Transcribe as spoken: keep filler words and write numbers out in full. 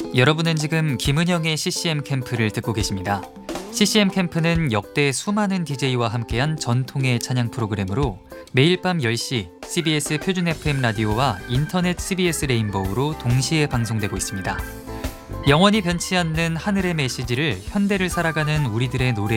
여러분은 지금 김은영의 씨씨엠 캠프를 듣고 계십니다. 씨씨엠 캠프는 역대 수많은 디제이와 함께한 전통의 찬양 프로그램으로 매일 밤 열 시 씨비에스 표준 에프엠 라디오와 인터넷 씨비에스 레인보우로 동시에 방송되고 있습니다. 영원히 변치 않는 하늘의 메시지를 현대를 살아가는 우리들의 노래에